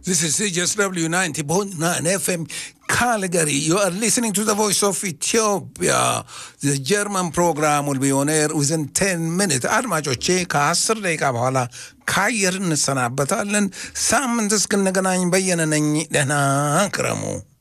This is CJSW 90.9 FM Calgary. You are listening to the voice of Ethiopia. The German program will be on air within 10 minutes. አድማጮቼ ከ10 ደቂቃ በኋላ ካየር እንሰናበታለን። ሳምንት እስክንገናኝ በየነ ነኝ። ደህና ክረሙ።